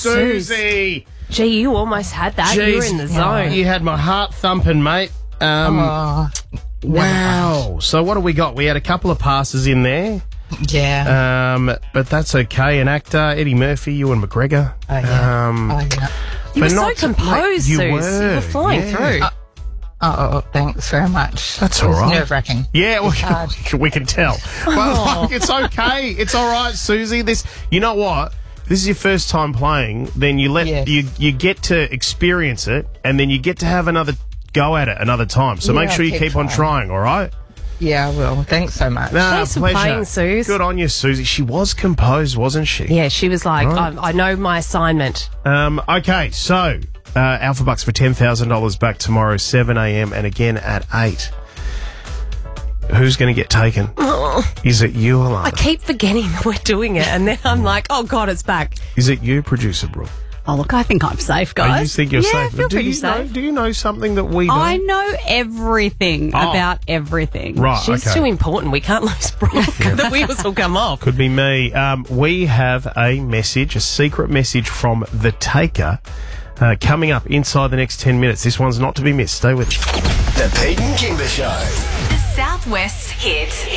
Susie. Gee, you almost had that. You were in the zone. You had my heart thumping, mate. Wow. So what do we got? We had a couple of passes in there. Yeah. But that's okay. An actor, Eddie Murphy, Ewan McGregor. Oh, yeah. You were so not to- composed, you Suze. were, You were flying through. Oh, thanks very much. That's all right. Nerve-wracking. Yeah, we can tell. But look, it's okay. It's all right, Susie. You know what? This is your first time playing. Then you get to experience it, and then you get to have another go at it another time. So make sure you keep on trying. All right. Yeah, I will. Thanks so much. Thanks for playing, Suze. Good on you, Susie. She was composed, wasn't she? Yeah, she was like, I know my assignment. Okay, so Alpha Bucks for $10,000 back tomorrow, 7 a.m. and again at 8. Who's going to get taken? Is it you, Alana? I keep forgetting that we're doing it, and then I'm like, oh, God, it's back. Is it you, Producer Brooke? Oh, look, I think I'm safe, guys. Oh, you think you're safe? I feel pretty safe. Do you know something that we don't? I know everything about everything. Right, She's okay. too important. We can't lose Brooke. The wheels will come off. Could be me. We have a message, a secret message from The Taker, coming up inside the next 10 minutes. This one's not to be missed. Stay with us. The Pete and Kimber Show. The Southwest's hit.